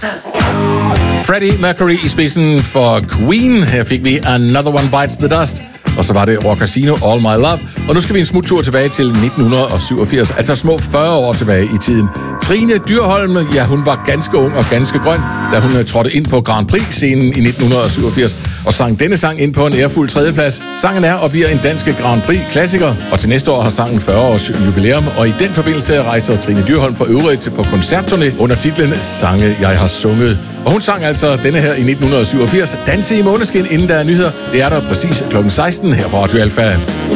Freddie Mercury i spidsen for Queen. Her fik vi Another One Bites the Dust. Og så var det Rock Casino, All My Love. Og nu skal vi en smuttur tilbage til 1987, altså små 40 år tilbage i tiden. Trine Dyrholm, ja, hun var ganske ung og ganske grøn, da hun trådte ind på Grand Prix-scenen i 1987 og sang denne sang ind på en ærefuld tredjeplads. Sangen er og bliver en dansk Grand Prix-klassiker, og til næste år har sangen 40 års jubilæum, og i den forbindelse rejser Trine Dyrholm for øvrigt på koncertturné under titlen Sange, jeg har sunget. Og hun sang altså denne her i 1987, Danse i Måneskin, inden der er nyheder. Det er der præcis kl. 16 her på Radio Alfa.